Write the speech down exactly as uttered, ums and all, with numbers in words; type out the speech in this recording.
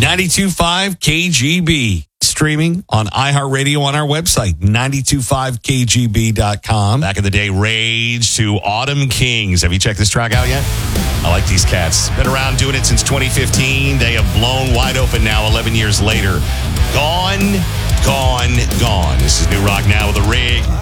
ninety-two point five K G B. Streaming on iHeartRadio on our website, nine two five K G B dot com. Back in the day, Rage to Autumn Kings. Have you checked this track out yet? I like these cats. Been around doing it since twenty fifteen. They have blown wide open now eleven years later. Gone, gone, gone. This is New Rock Now with a Rig.